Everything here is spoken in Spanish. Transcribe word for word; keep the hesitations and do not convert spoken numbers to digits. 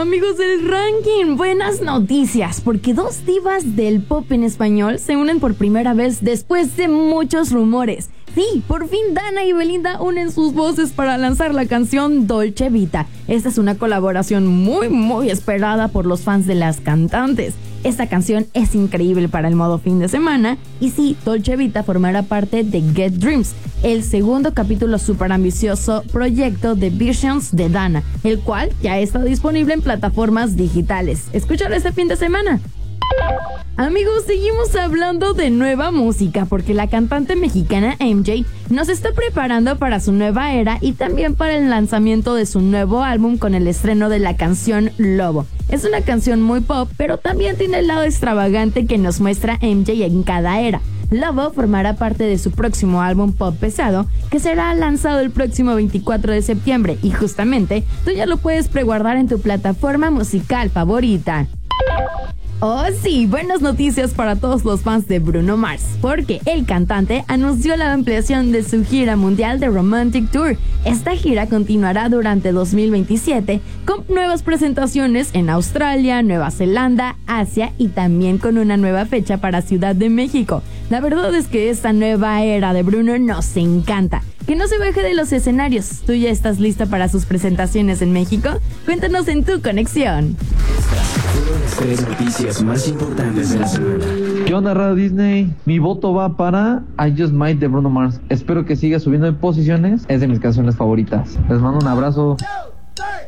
Amigos del ranking, buenas noticias, porque dos divas del pop en español se unen por primera vez después de muchos rumores. Sí, por fin Dana y Belinda unen sus voces para lanzar la canción Dolce Vita. Esta es una colaboración muy muy esperada por los fans de las cantantes. Esta canción es increíble para el modo fin de semana y sí, Dolce Vita formará parte de Get Dreams, el segundo capítulo super ambicioso proyecto de Visions de Dana, el cual ya está disponible en plataformas digitales. Escúchalo este fin de semana. Amigos, seguimos hablando de nueva música porque la cantante mexicana M J nos está preparando para su nueva era y también para el lanzamiento de su nuevo álbum con el estreno de la canción Lobo. Es una canción muy pop, pero también tiene el lado extravagante que nos muestra M J en cada era. Lobo formará parte de su próximo álbum pop pesado que será lanzado el próximo veinticuatro de septiembre y justamente tú ya lo puedes preguardar en tu plataforma musical favorita. Oh sí, buenas noticias para todos los fans de Bruno Mars, porque el cantante anunció la ampliación de su gira mundial de Romantic Tour. Esta gira continuará durante dos mil veintisiete con nuevas presentaciones en Australia, Nueva Zelanda, Asia y también con una nueva fecha para Ciudad de México. La verdad es que esta nueva era de Bruno nos encanta. Que no se baje de los escenarios. ¿Tú ya estás lista para sus presentaciones en México? Cuéntanos en tu conexión. Las tres noticias más importantes de la semana. ¿Qué onda, Radio Disney? Mi voto va para I Just Might de Bruno Mars. Espero que siga subiendo de posiciones. Es de mis canciones favoritas. Les mando un abrazo.